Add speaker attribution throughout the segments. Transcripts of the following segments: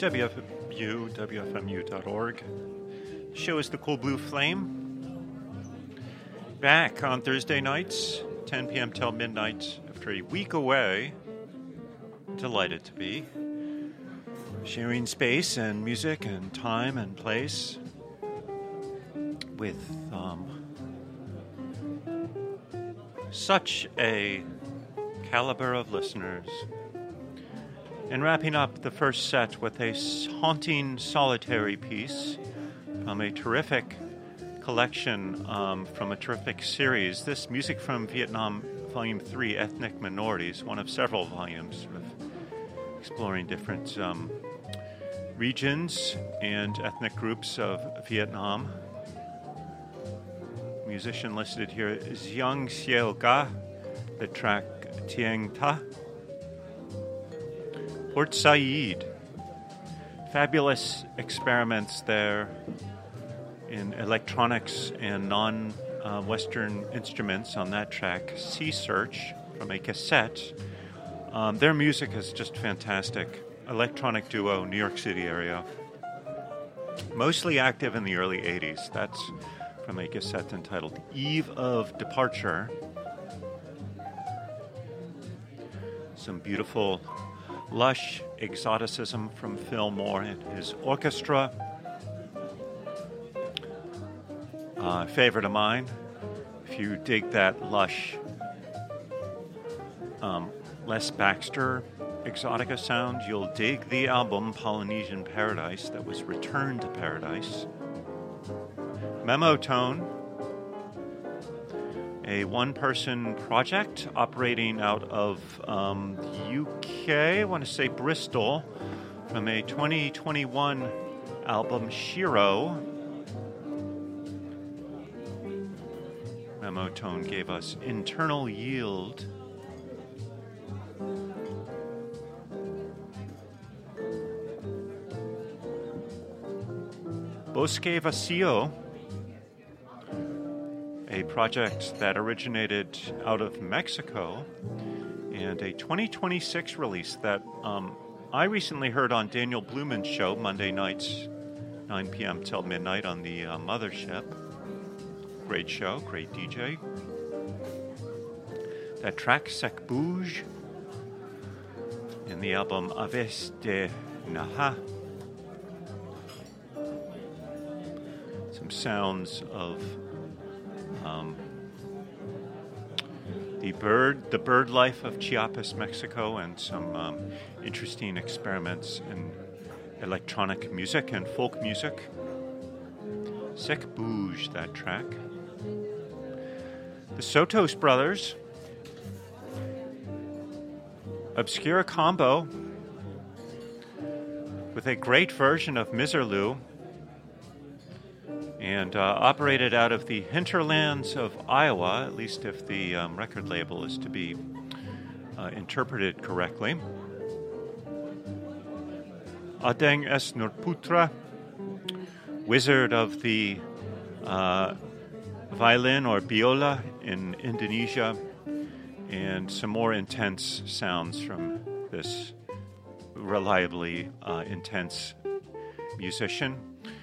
Speaker 1: WFMU, WFMU.org. The show is The Cool Blue Flame. Back on Thursday nights, 10 p.m. till midnight, after a week away. Delighted to be. Sharing space and music and time and place with such a caliber of listeners. And wrapping up the first set with a haunting solitary piece from a terrific collection from a terrific series. This Music from Vietnam, Volume 3, Ethnic Minorities, one of several volumes exploring different regions and ethnic groups of Vietnam. Musician listed here is Giang Xiao Ga, the track Tieng Ta. Port Said, fabulous experiments there in electronics and non-Western instruments on that track. Sea Search from a cassette. Their music is just fantastic. Electronic duo, New York City area. Mostly active in the early 80s. That's from a cassette entitled Eve of Departure. Some beautiful, lush exoticism from Phil Moore and his orchestra. Favorite of mine. If you dig that lush Les Baxter exotica sound, you'll dig the album Polynesian Paradise that was returned to Paradise. Memo Tone, a one-person project operating out of UK, I want to say Bristol, from a 2021 album, Shiro. Memo Tone gave us Internal Yield. Bosque Vacío, a project that originated out of Mexico, and a 2026 release that I recently heard on Daniel Blumen's show, Monday nights, 9 p.m. till midnight on the Mothership. Great show, great DJ. That track, Sec Bouge, in the album Aves de Naha. Some sounds of the bird life of Chiapas, Mexico, and some interesting experiments in electronic music and folk music. Sec Bouge, that track. The Sotos Brothers, obscure combo with a great version of Miserlou, and operated out of the hinterlands of Iowa, at least if the record label is to be interpreted correctly. Adeng S. Nurputra, wizard of the violin or biola in Indonesia, and some more intense sounds from this reliably intense musician.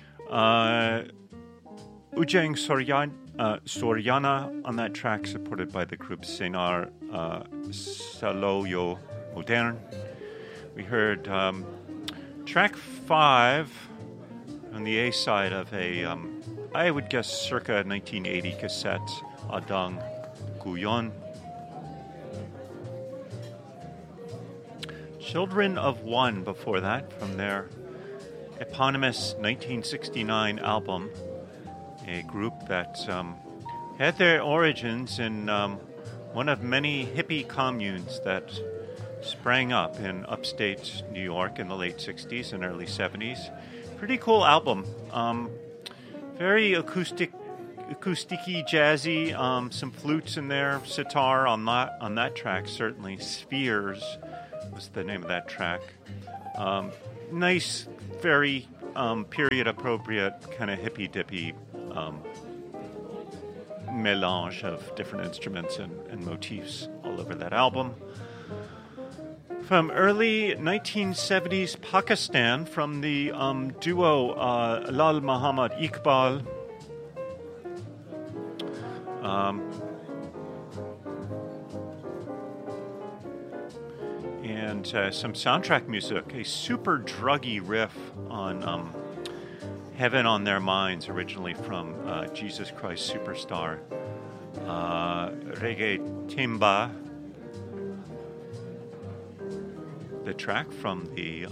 Speaker 1: Ujang Soriana on that track, supported by the group Senar Saloyo Modern. We heard track 5 on the A side of a, I would guess, circa 1980 cassette, Adang Guyon. Children of One before that, from their eponymous 1969 album, a group that had their origins in one of many hippie communes that sprang up in upstate New York in the late 60s and early 70s. Pretty cool album. Very acoustic-y, jazzy, some flutes in there, sitar on that track, certainly. Spheres was the name of that track. Nice, very period-appropriate, kind of hippy-dippy melange of different instruments and motifs all over that album. From early 1970s Pakistan, from the duo Lal Muhammad Iqbal. And some soundtrack music, a super druggy riff on Heaven on Their Minds, originally from Jesus Christ Superstar. Reggae Timba, the track from the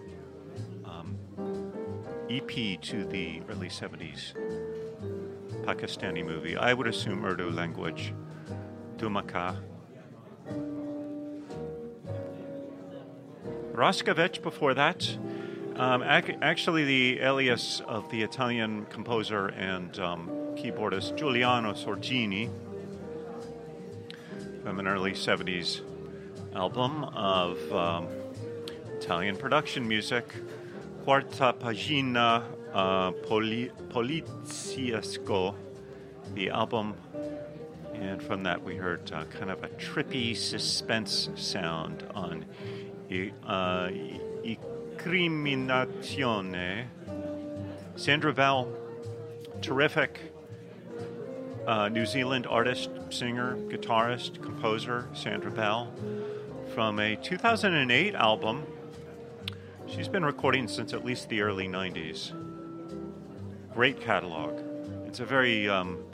Speaker 1: EP to the early 70s Pakistani movie. I would assume Urdu language. Dumaka. Roscovich before that. Actually, the alias of the Italian composer and keyboardist Giuliano Sorgini, from an early 70s album of Italian production music, Quarta Pagina Poliziesco, the album. And from that we heard kind of a trippy suspense sound on Criminazione. Sandra Bell, terrific New Zealand artist, singer, guitarist, composer, Sandra Bell, from a 2008 album. She's been recording since at least the early 90s. Great catalog. It's a very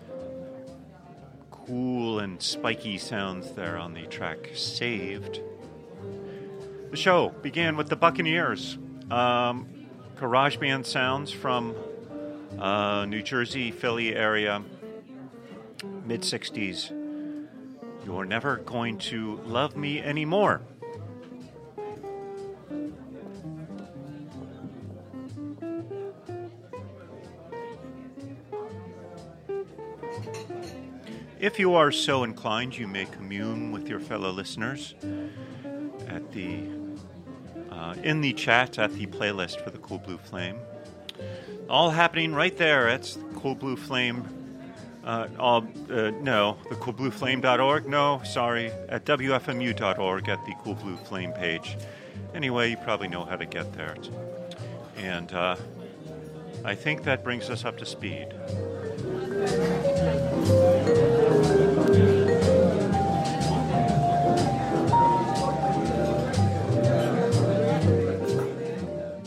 Speaker 1: cool and spiky sounds there on the track Saved. The show began with the Buccaneers. Garage band sounds from New Jersey, Philly area, mid-60s. You're never going to love me anymore. If you are so inclined, you may commune with your fellow listeners at the in the chat at the playlist for the Cool Blue Flame. All happening right there at Cool Blue Flame. The coolblueflame.org. No, sorry, at wfmu.org at the Cool Blue Flame page. Anyway, you probably know how to get there. And I think that brings us up to speed.